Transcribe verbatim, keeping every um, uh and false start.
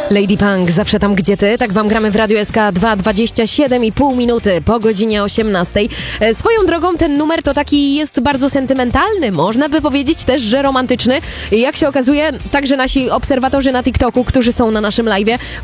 Lady Punk, zawsze tam gdzie ty, tak wam gramy w Radiu S K dwa, dwadzieścia siedem i pół minuty po godzinie osiemnastej. E, swoją drogą ten numer to taki jest bardzo sentymentalny, można by powiedzieć też, że romantyczny. I jak się okazuje, także nasi obserwatorzy na TikToku, którzy są na naszym live'ie,